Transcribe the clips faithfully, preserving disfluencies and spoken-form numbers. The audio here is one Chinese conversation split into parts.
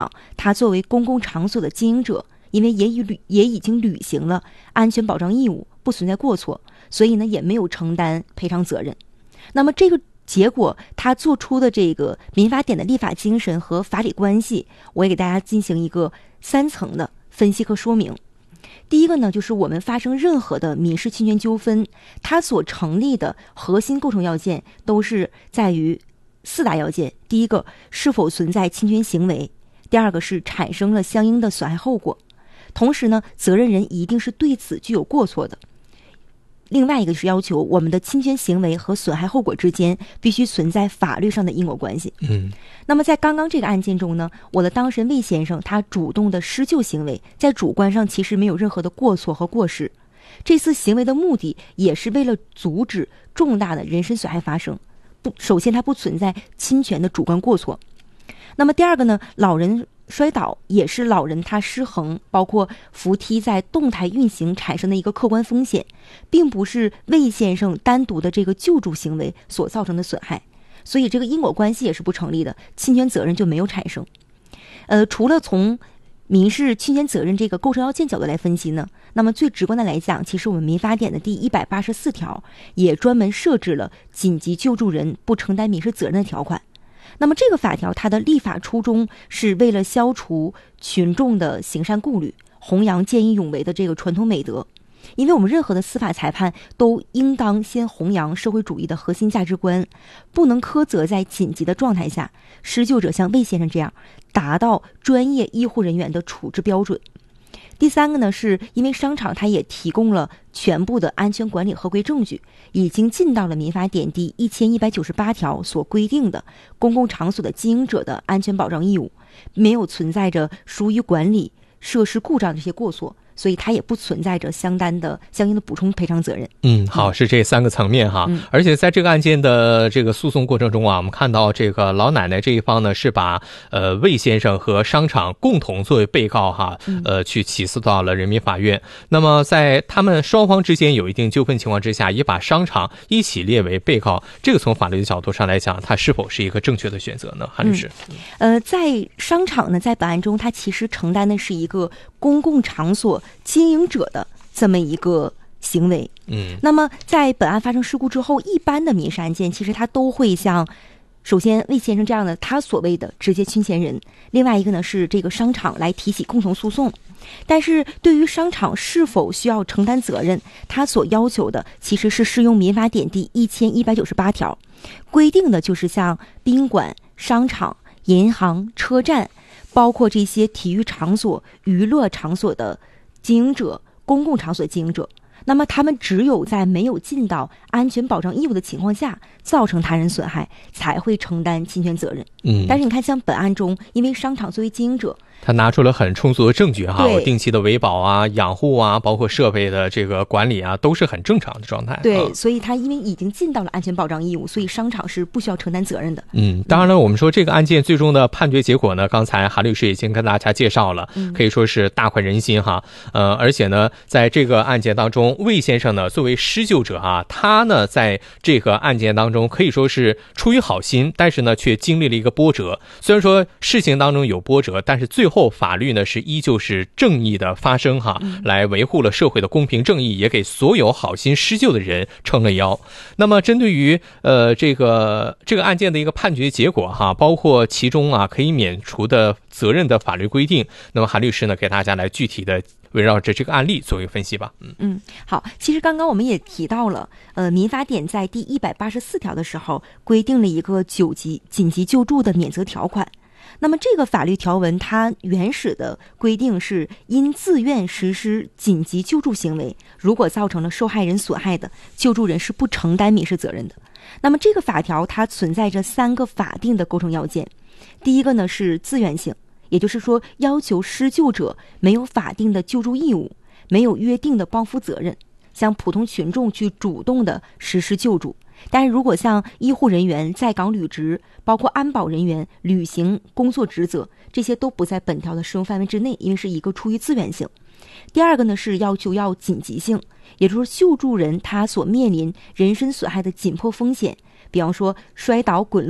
他作为公共场所的经营者，因为也已履也已经履行了安全保障义务，不存在过错，所以呢也没有承担赔偿责任。那么这个结果，他做出的这个民法典的立法精神和法理关系，我也给大家进行一个三层的分析和说明。第一个呢，就是我们发生任何的民事侵权纠纷，它所成立的核心构成要件都是在于四大要件。第一个，是否存在侵权行为；第二个是产生了相应的损害后果；同时呢，责任人一定是对此具有过错的。另外一个是要求我们的侵权行为和损害后果之间必须存在法律上的因果关系。 嗯， 那么在刚刚这个案件中呢，我的当事人魏先生他主动的施救行为，在主观上其实没有任何的过错和过失。这次行为的目的也是为了阻止重大的人身损害发生。不，首先它不存在侵权的主观过错。那么第二个呢，老人摔倒也是老人他失衡，包括扶梯在动态运行产生的一个客观风险，并不是魏先生单独的这个救助行为所造成的损害，所以这个因果关系也是不成立的，侵权责任就没有产生。呃，除了从民事侵权责任这个构成要件角度来分析呢，那么最直观的来讲，其实我们民法典的第一百八十四条也专门设置了紧急救助人不承担民事责任的条款。那么这个法条它的立法初衷是为了消除群众的行善顾虑，弘扬见义勇为的这个传统美德。因为我们任何的司法裁判都应当先弘扬社会主义的核心价值观，不能苛责在紧急的状态下施救者像魏先生这样达到专业医护人员的处置标准。第三个呢，是因为商场它也提供了全部的安全管理合规证据，已经尽到了民法典第一千一百九十八条所规定的公共场所的经营者的安全保障义务，没有存在着疏于管理、设施故障这些过错，所以它也不存在着相当的相应的补充赔偿责任。 嗯，好，是这三个层面哈。 嗯、 而且在这个案件的这个诉讼过程中啊，我们看到这个老奶奶这一方呢，是把呃魏先生和商场共同作为被告哈，呃去起诉到了人民法院。那么在他们双方之间有一定纠纷情况之下，也把商场一起列为被告，这个从法律的角度上来讲，它是否是一个正确的选择呢？韩律师？ 嗯、呃，在商场呢，在本案中，它其实承担的是一个公共场所经营者的这么一个行为。 嗯， 那么在本案发生事故之后，一般的民事案件其实它都会像首先魏先生这样的他所谓的直接侵权人，另外一个呢是这个商场来提起共同诉讼。但是对于商场是否需要承担责任，他所要求的其实是适用民法典第一千一百九十八条，规定的就是像宾馆、商场、银行、车站，包括这些体育场所、娱乐场所的经营者、公共场所经营者，那么他们只有在没有尽到安全保障义务的情况下造成他人损害，才会承担侵权责任。 嗯， 但是你看像本案中，因为商场作为经营者， 他拿出了很充足的证据哈，定期的维保啊、养护啊，包括设备的这个管理啊，都是很正常的状态。 对， 嗯、 所以他因为已经尽到了安全保障义务，所以商场是不需要承担责任的。 嗯，当然了，我们说这个案件最终的判决结果呢，刚才韩律师已经跟大家介绍了，可以说是大快人心哈。呃，而且呢，在这个案件当中，魏先生呢作为施救者啊，他呢在这个案件当中可以说是出于好心，但是呢却经历了一个波折。虽然说事情当中有波折，但是最后法律呢是依旧是正义的发生哈，来维护了社会的公平正义，也给所有好心施救的人撑了腰。那么针对于呃这个这个案件的一个判决结果哈，包括其中啊可以免除的责任的法律规定，那么韩律师呢给大家来具体的围绕着这个案例做一个分析吧。嗯嗯，好，其实刚刚我们也提到了，呃，民法典在第一百八十四条的时候规定了一个九级紧急救助的免责条款。那么这个法律条文它原始的规定是因自愿实施紧急救助行为，如果造成了受害人损害的，救助人是不承担民事责任的。那么这个法条它存在着三个法定的构成要件。第一个呢是自愿性，也就是说要求施救者没有法定的救助义务，没有约定的帮扶责任，向普通群众去主动的实施救助。但是如果像医护人员在岗履职，包括安保人员履行工作职责，这些都不在本条的适用范围之内，因为是一个出于自愿性。第二个呢是要求要紧急性，也就是说救助人他所面临人身损害的紧迫风险，比方说摔倒滚落、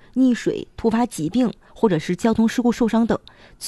溺水、突发疾病或者是交通事故受伤等，